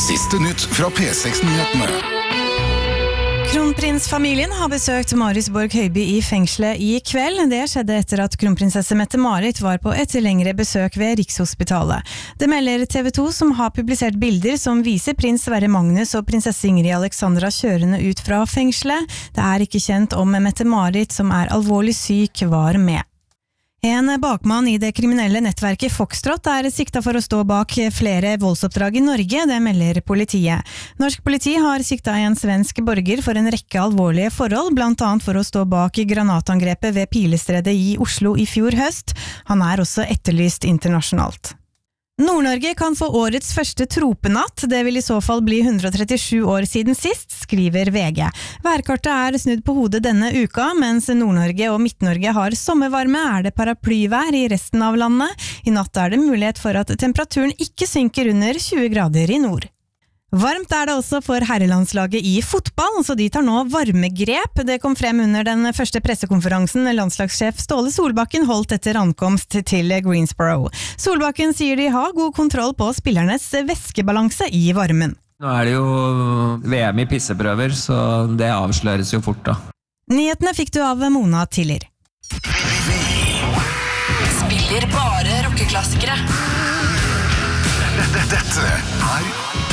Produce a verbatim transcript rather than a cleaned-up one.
Siste nytt fra P seks-nyhetene. Kronprinsfamilien har besøkt Marius Borg Høiby i fengselet i kveld. Det skjedde etter at kronprinsesse Mette-Marit var på et lengre besøk ved Rikshospitalet. Det melder T V to, som har publisert bilder som viser prins Sverre Magnus og prinsesse Ingrid Alexandra kjørende ut fra fengselet. Det er ikke kjent om Mette-Marit, som er alvorlig syk, var med. En bakmann i det kriminelle nettverket Foxtrot er sikta for å stå bak flere voldsoppdrag i Norge, det melder politiet. Norsk politi har sikta en svensk borger for en rekke alvorlige forhold, blant annet for å stå bak granatangrepet ved Pilestredet i Oslo i fjor høst. Han er også etterlyst internasjonalt. Nord-Norge kan få årets første tropenatt. Det vil i så fall bli hundre og trettisju år siden sist, skriver V G. Værkartet er snudd på hodet denne uka, mens Nord-Norge og Midt-Norge har sommervarme, er det paraplyvær i resten av landet. I natt er det mulighet for at temperaturen ikke synker under tjue grader i nord. Varmt er det også for herrelandslaget i fotball, så de tar nå varmegrep. Det kom frem under den første pressekonferansen landslagssjef Ståle Solbakken holdt etter ankomst til Greensboro. Solbakken sier de har god kontroll på spillernes væskebalanse i varmen. Nå er det jo V M i pisseprøver, så det avsløres jo fort da. Nyhetene fikk du av Mona Tiller. Spiller bare rockeklassikere. Dette er